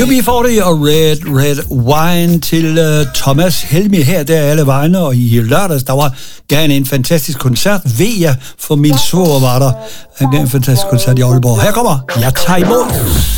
UB40 og Red Wine til Thomas Helmi her, der er alle vegne, og i lørdags, der var gav en fantastisk koncert, ved jeg, for min svoger var der. Han gav en fantastisk koncert i Aalborg. Her kommer Jeg tager imod.